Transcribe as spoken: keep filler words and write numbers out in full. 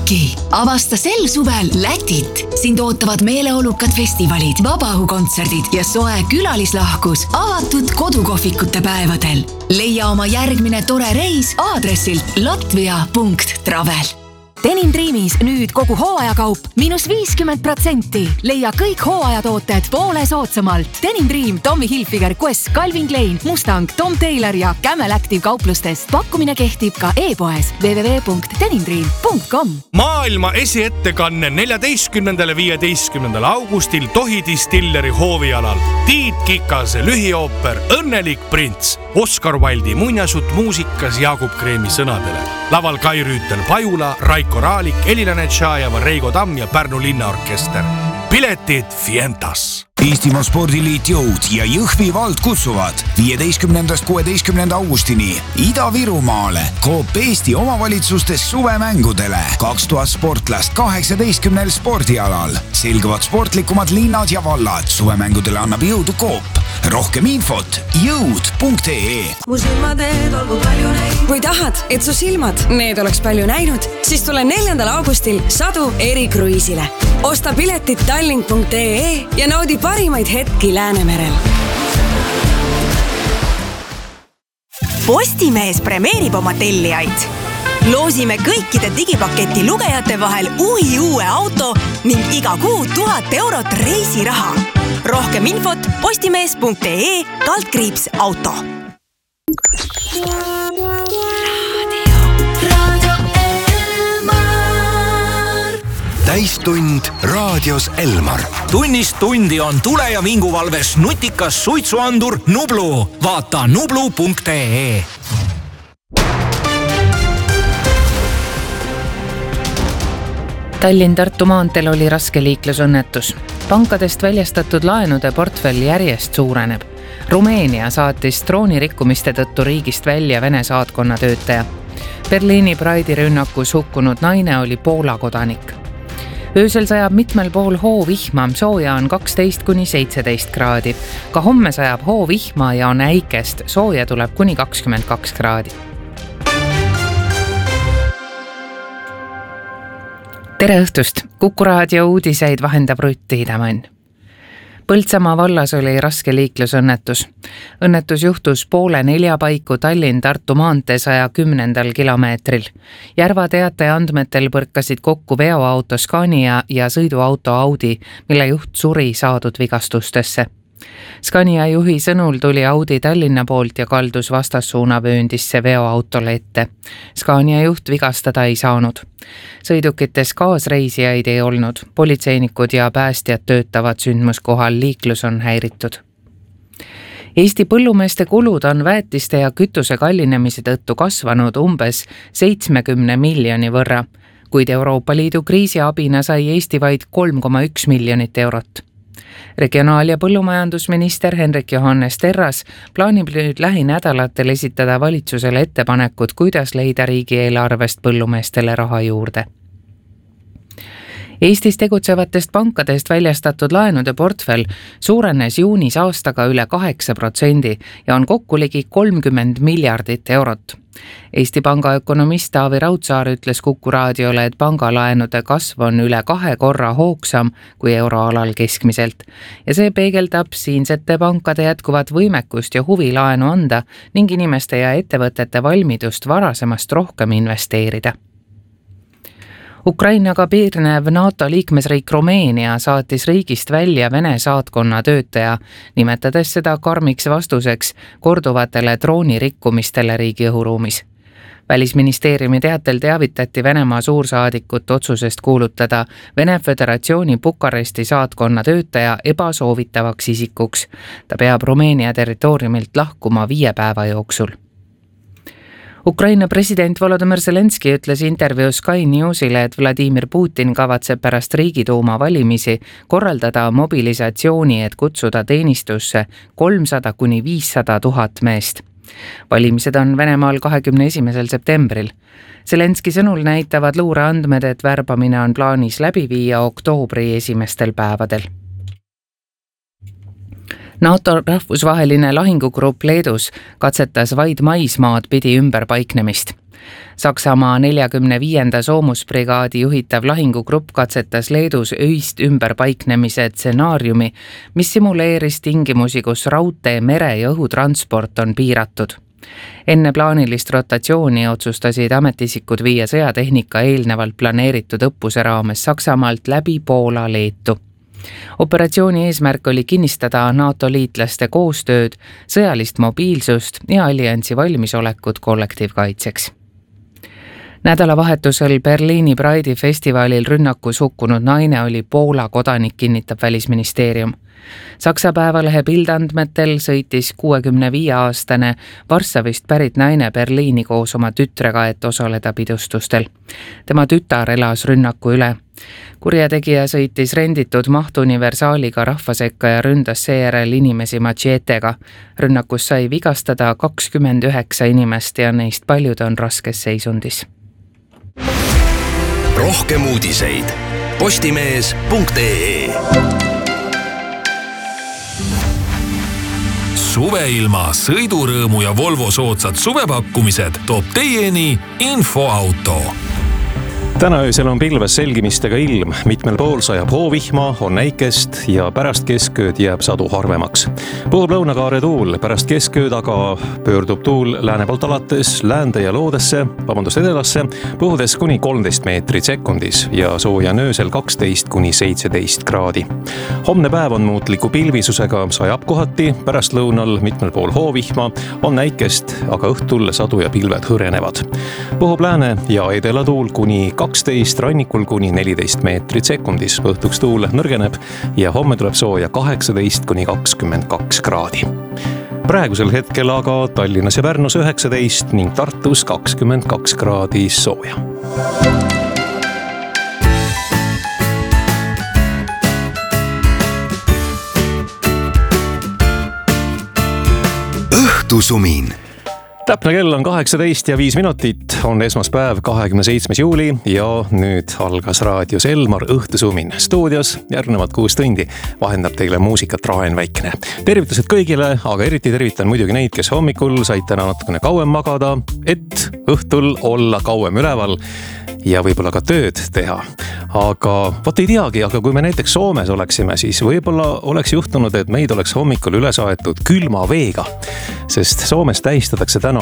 Läki. Avasta sel suvel Lätit. Sind ootavad meeleolukad festivalid, vabaõhukontserdid ja soe külalislahkus avatud kodukohvikute päevadel. Leia oma järgmine tore reis aadressilt latvia punkt travel. Denim Dreamis nüüd kogu hooajakaup miinus viiskümmend protsenti. Leia kõik hooajatooted poole soodsamalt. Denim Dream, Tommy Hilfiger, Quest, Calvin Klein, Mustang, Tom Taylor ja Camel Active kauplustest. Pakkumine kehtib ka e-poes w w w punkt denim dream punkt com. Maailma esiettekanne neljateistkümnendal ja viieteistkümnendal augustil Tohi Distilleri hoovialal. Tiit Kikase lühiooper Õnnelik prints. Oscar Wilde'i muinasjutt muusikas Jaagup Kreemi sõnadele. Laval Kai Rüütel Pajula, Raiko Raalik, Elina Netšajeva, Reigo Tamm ja Pärnu linnaorkester. Piletid Fientas. Eestimaa Spordiliit Jõud ja Jõhvi vald kutsuvad viieteistkümnendast kuueteistkümnenda augustini Ida-Virumaale Coop Eesti omavalitsustes suvemängudele. kaks tuhat sportlast kaheksateistkümnel spordialal. Selguvad sportlikumad linnad ja vallad. Suvemängudele annab jõudu Coop. Rohkem infot jõud punkt ee. Mu silmateed olgu palju näinud. Kui tahad, et su silmad need oleks palju näinud, siis tule neljandal augustil Sadu erikruiisile. Osta piletid tallink punkt ee ja naudi parimaid hetki Läänemerel. Postimees premeerib oma tellijaid. Loosime kõikide digipaketi lugejate vahel uhi uue auto ning iga kuu tuhat eurot reisiraha. Rohkem infot postimees punkt ee kaldkriips auto. Täistund raadios Elmar. Tunnist tundi on tule- ja vinguvalves nutikas suitsuandur Nublu. Vaata nublu punkt ee. Tallinn-Tartu maanteel oli raske liiklusõnnetus. Pankadest väljastatud laenude portfell järjest suureneb. Rumeenia saatis droonirikkumiste tõttu riigist välja Vene saatkonna töötaja. Berliini Pride'i rünnakus hukkunud naine oli Poola kodanik. Öösel sajab mitmel pool hoovihma, sooja on kaksteist kuni seitseteist kraadi. Ka homme sajab hoovihma ja on äikest, sooja tuleb kuni kakskümmend kaks kraadi. Tere õhtust! Kuku raadio uudiseid vahendab Rutti Hidemann. Põltsamaa vallas oli raske liiklusõnnetus. Õnnetus juhtus poole nelja paiku Tallinn-Tartu maantee saja kümnendal kilomeetril. Järva teataja andmetel põrkasid kokku veoauto Scania ja sõiduauto Audi, mille juht suri saadud vigastustesse. Scania juhi sõnul tuli Audi Tallinna poolt ja kaldus vastassuunavööndisse veoautole ette. Scania juht vigastada ei saanud. Sõidukites kaasreisijaid ei olnud. Politseinikud ja päästjad töötavad sündmuskohal, liiklus on häiritud. Eesti põllumeeste kulud on väetiste ja kütuse kallinemise tõttu kasvanud umbes seitsekümmend miljoni võrra, kuid Euroopa Liidu kriisiabina sai Eesti vaid kolm koma üks miljonit eurot. Regionaal- ja põllumajandusminister Henrik Johannes Terras plaanib nüüd lähinädalatel esitada valitsusele ettepanekud, kuidas leida riigieelarvest põllumeestele raha juurde. Eestis tegutsevatest pankadest väljastatud laenude portfell suurenes juunis aastaga üle kaheksa protsendi ja on kokku ligi kolmkümmend miljardit eurot. Eesti Panga ökonomist Taavi Raudsaar ütles Kuku raadiole, et pangalaenude kasv on üle kahe korra hoogsam kui euroalal keskmiselt ja see peegeldab siinsete pankade jätkuvat võimekust ja huvi laenu anda ning inimeste ja ettevõtete valmidust varasemast rohkem investeerida. Ukrainaga piirnev NATO liikmesriik Rumeenia saatis riigist välja Vene saatkonna töötaja, nimetades seda karmiks vastuseks korduvatele droonirikkumistele riigi õhuruumis. Välisministeeriumi teatel teavitati Venemaa suursaadikut otsusest kuulutada Vene Föderatsiooni Bukaresti saatkonna töötaja ebasoovitavaks isikuks. Ta peab Rumeenia territooriumilt lahkuma viie päeva jooksul. Ukraina president Volodymyr Zelenski ütles intervjuus Sky Newsile, et Vladimir Putin kavatseb pärast riigiduuma valimisi korraldada mobilisatsiooni, et kutsuda teenistusse kolmsada kuni viissada tuhat meest. Valimised on Venemaal kahekümne esimesel septembril. Zelenski sõnul näitavad luureandmed, et värbamine on plaanis läbi viia oktoobri esimestel päevadel. NATO rahvusvaheline lahingugrupp Leedus katsetas vaid maismaad pidi ümberpaiknemist. Saksamaa neljakümne viienda soomusbrigaadi juhitav lahingugrupp katsetas Leedus öist ümberpaiknemise stsenaariumi, mis simuleeris tingimusi, kus raudtee, mere ja õhutransport on piiratud. Enne plaanilist rotatsiooni otsustasid ametisikud viia sõjatehnika eelnevalt planeeritud õppuse raames Saksamaalt läbi Poola Leetu. Operatsiooni eesmärk oli kinnistada NATO liitlaste koostööd, sõjalist mobiilsust ja alliansi valmisolekut kollektiivkaitseks. Nädalavahetusel Berliini Pride'i festivalil rünnakus hukkunud naine oli Poola kodanik, kinnitab Välisministeerium. Saksa päevalehe Bild-andmetel sõitis kuuekümne viie aastane Varssavist pärit naine Berliini koos oma tütrega, et osaleda pidustustel. Tema tütar elas rünnaku üle. Kurjategija sõitis renditud mahtuniversaaliga rahvasekka ja ründas seejärel inimesi matšeetega. Rünnakus sai vigastada kakskümmend üheksa inimest ja neist paljud on raskes seisundis. Rohkem uudiseid postimees punkt ee. Suveilma, sõidurõõmu ja Volvo soodsad suvepakkumised toob teieni Infoauto. Täna öösel on pilves selgimistega ilm, mitmel pool sajab hoovihma, on näikest ja pärast keskööd jääb sadu harvemaks. Puhub lõunakaare tuul, pärast keskööd aga pöördub tuul lääne poolt alates läände ja loodesse, vabandust edelasse, puhudes kuni kolmteist meetrit sekundis ja sooja on öösel kaksteist kuni seitseteist kraadi. Homne päev on muutliku pilvisusega, sajab kohati, pärast lõunal mitmel pool hoovihma, on näikest, aga õhtul sadu ja pilved hõrenevad. Puhub lääne ja edelatuul kuni kaksteist, rannikul kuni neliteist meetrit sekundis. Õhtuks tuul nõrgeneb ja homme tuleb sooja kaheksateist kuni kakskümmend kaks kraadi. Praegusel hetkel aga Tallinnas ja Pärnus üheksateist ning Tartus kakskümmend kaks kraadi sooja. Õhtusumin. Täpne kell on kaheksateist ja viis minutit, on esmaspäev kahekümne seitsmes juuli ja nüüd algas raadios Elmar Õhtusumin. Stuudios järgnevad kuus tundi vahendab teile muusikat Raen Väikne. Tervitused kõigile, aga eriti tervitan muidugi neid, kes hommikul said täna natukene kauem magada, et õhtul olla kauem üleval ja võib-olla ka tööd teha. Aga vot ei teagi, aga kui me näiteks Soomes oleksime, siis võib-olla oleks juhtunud, et meid oleks hommikul üle saetud külma veega, sest Soomes tähistatakse täna